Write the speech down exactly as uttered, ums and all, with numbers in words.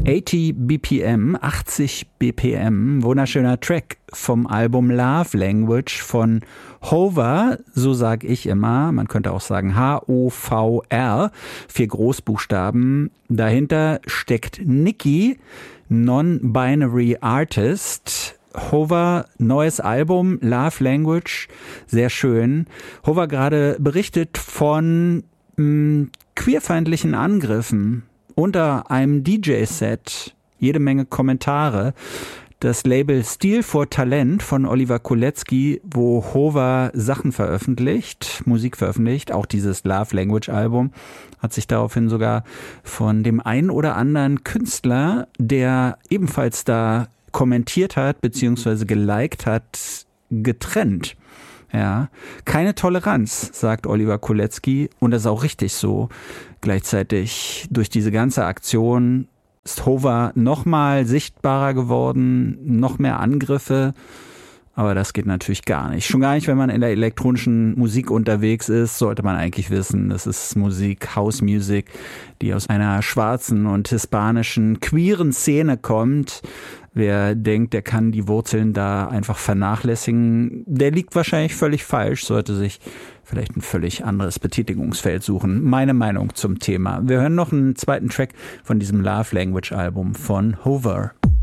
achtzig B P M, achtzig B P M, wunderschöner Track vom Album Love Language von Hover, so sag ich immer, man könnte auch sagen H O V R, vier Großbuchstaben. Dahinter steckt Nikki, Non-Binary Artist. Hover, neues Album, Love Language, sehr schön. Hover gerade berichtet von mh, queerfeindlichen Angriffen unter einem D J-Set, jede Menge Kommentare. Das Label Stil for Talent von Oliver Kolecki, wo Hover Sachen veröffentlicht, Musik veröffentlicht, auch dieses Love Language Album, hat sich daraufhin sogar von dem einen oder anderen Künstler, der ebenfalls da kommentiert hat, beziehungsweise geliked hat, getrennt. Ja, keine Toleranz, sagt Oliver Kolecki, und das ist auch richtig so. Gleichzeitig durch diese ganze Aktion ist Hover noch mal sichtbarer geworden, noch mehr Angriffe, aber das geht natürlich gar nicht. Schon gar nicht, wenn man in der elektronischen Musik unterwegs ist, sollte man eigentlich wissen, das ist Musik, House Music, die aus einer schwarzen und hispanischen queeren Szene kommt. Wer denkt, der kann die Wurzeln da einfach vernachlässigen, der liegt wahrscheinlich völlig falsch, sollte sich vielleicht ein völlig anderes Betätigungsfeld suchen. Meine Meinung zum Thema. Wir hören noch einen zweiten Track von diesem Love Language Album von Hover.